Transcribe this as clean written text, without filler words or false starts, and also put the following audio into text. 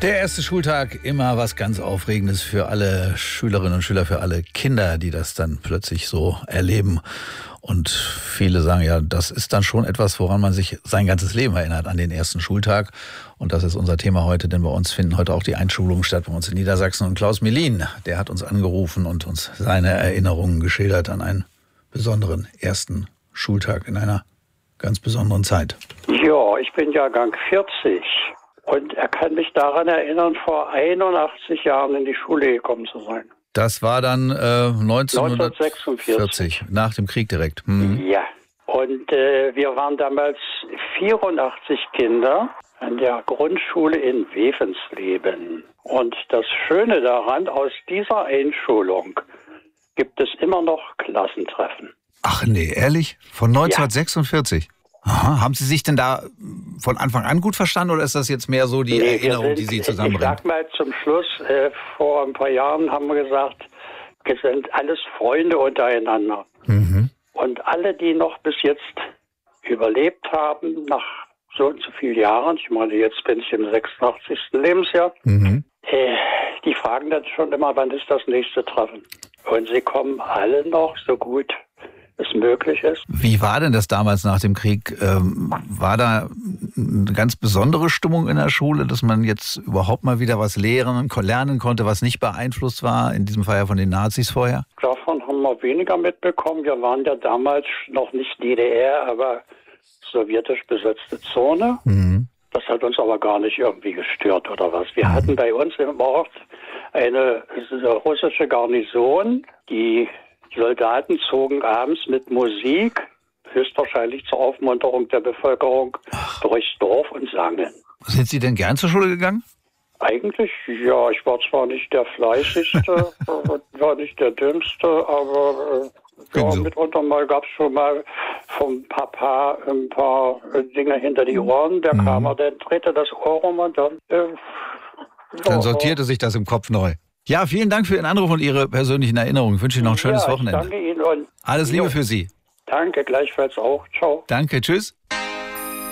Der erste Schultag, immer was ganz Aufregendes für alle Schülerinnen und Schüler, für alle Kinder, die das dann plötzlich so erleben. Und viele sagen ja, das ist dann schon etwas, woran man sich sein ganzes Leben erinnert, an den ersten Schultag. Und das ist unser Thema heute, denn bei uns finden heute auch die Einschulungen statt, bei uns in Niedersachsen. Und Klaus Melin, der hat uns angerufen und uns seine Erinnerungen geschildert an einen besonderen ersten Schultag in einer ganz besonderen Zeit. Ja, ich bin Jahrgang 40 und er kann mich daran erinnern, vor 81 Jahren in die Schule gekommen zu sein. Das war dann 1946. nach dem Krieg direkt. Ja, und wir waren damals 84 Kinder an der Grundschule in Wevensleben. Und das Schöne daran, aus dieser Einschulung gibt es immer noch Klassentreffen. Ach nee, ehrlich? Von 1946? Ja. Aha. Haben Sie sich denn da von Anfang an gut verstanden oder ist das jetzt mehr so die Erinnerung, die Sie zusammenbringen? Ich sag mal zum Schluss, vor ein paar Jahren haben wir gesagt, wir sind alles Freunde untereinander. Mhm. Und alle, die noch bis jetzt überlebt haben, nach so und so vielen Jahren, ich meine, jetzt bin ich im 86. Lebensjahr, die fragen dann schon immer, wann ist das nächste Treffen? Und sie kommen alle noch so gut es möglich ist. Wie war denn das damals nach dem Krieg? War da eine ganz besondere Stimmung in der Schule, dass man jetzt überhaupt mal wieder was lernen konnte, was nicht beeinflusst war, in diesem Fall ja von den Nazis vorher? Davon haben wir weniger mitbekommen. Wir waren ja damals noch nicht DDR, aber sowjetisch besetzte Zone. Mhm. Das hat uns aber gar nicht irgendwie gestört oder was. Wir hatten bei uns im Ort eine russische Garnison, die Soldaten zogen abends mit Musik, höchstwahrscheinlich zur Aufmunterung der Bevölkerung, durchs Dorf und sangen. Sind Sie denn gern zur Schule gegangen? Eigentlich, ja. Ich war zwar nicht der Fleißigste, war nicht der Dümmste, aber mitunter mal gab es schon mal vom Papa ein paar Dinge hinter die Ohren. Der kam, der drehte das Ohr rum und dann sortierte sich das im Kopf neu. Ja, vielen Dank für Ihren Anruf und Ihre persönlichen Erinnerungen. Ich wünsche Ihnen noch ein schönes Wochenende. Danke Ihnen und alles Liebe für Sie. Danke, gleichfalls auch. Ciao. Danke, tschüss.